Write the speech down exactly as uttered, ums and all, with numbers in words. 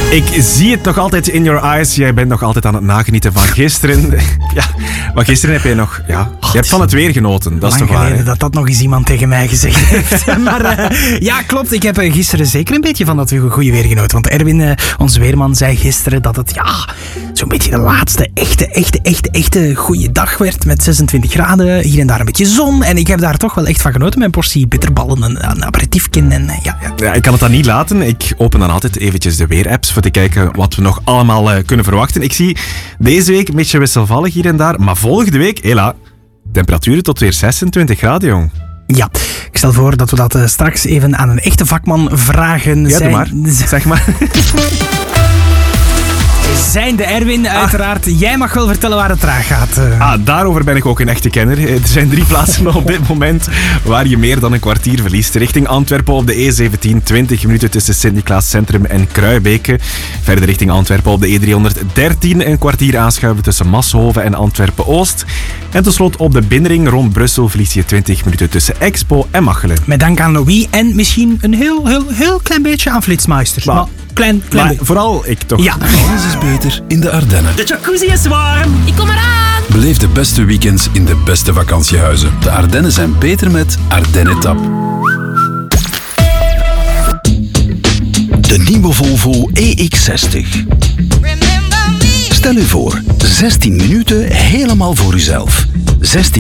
Ik zie het nog altijd in your eyes. Jij bent nog altijd aan het nagenieten van gisteren. Ja, maar gisteren heb je nog... Ja, je hebt van het weer genoten. Dat is toch waar, geleden hè? dat dat nog eens iemand tegen mij gezegd heeft. Maar uh, ja, klopt. Ik heb gisteren zeker een beetje van dat goede weer genoten. Want Erwin, uh, onze weerman, zei gisteren dat het ja, zo'n beetje de laatste echte, echte, echte, echte goede dag werd. Met zesentwintig graden, hier en daar een beetje zon. En ik heb daar toch wel echt van genoten. Mijn portie bitterballen, een, een aperitiefje. En, uh, ja, ja. Ja, ik kan het dan niet laten. Ik open dan altijd eventjes de weerapps voor te kijken wat we nog allemaal uh, kunnen verwachten. Ik zie deze week een beetje wisselvallig hier en daar. Maar volgende week, hela, temperaturen tot weer zesentwintig graden, jong. Ja, ik stel voor dat we dat uh, straks even aan een echte vakman vragen. Ja, Zijn... doe maar. Zeg maar. Zijn de Erwin, uiteraard. Ah. Jij mag wel vertellen waar het traag gaat. Uh. Ah, daarover ben ik ook een echte kenner. Er zijn drie plaatsen op dit moment waar je meer dan een kwartier verliest. Richting Antwerpen op de E zeventien, twintig minuten tussen Sint-Niklaas Centrum en Kruibeke. Verder richting Antwerpen op de E driehonderddertien, een kwartier aanschuiven tussen Massenhoven en Antwerpen-Oost. En tenslotte op de binnenring rond Brussel verlies je twintig minuten tussen Expo en Machelen. Met dank aan Louis en misschien een heel, heel, heel klein beetje aan Flitsmeister. Maar, maar klein, klein maar vooral ik toch. Ja. Alles is beter in de Ardennen. De jacuzzi is warm. Ik kom eraan. Beleef de beste weekends in de beste vakantiehuizen. De Ardennen zijn beter met Ardennen Tap. De nieuwe Volvo E X zestig. Stel u voor, zestien minuten helemaal voor uzelf. zestien